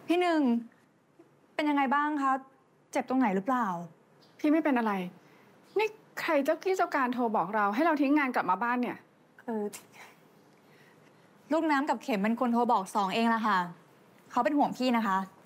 พี่หนึ่งเป็นยังไงบ้างคะเจ็บตรงไหนหรือเปล่าพี่ไม่เป็นอะไรนี่ใครเจ้าที่เจ้าการโทรบอกเราให้เราทิ้งงานกลับมาบ้านเนี่ยลูกน้ำกับเข็มเป็นคนโทรบอกสองเองละค่ะเขาเป็นห่วงพี่นะคะ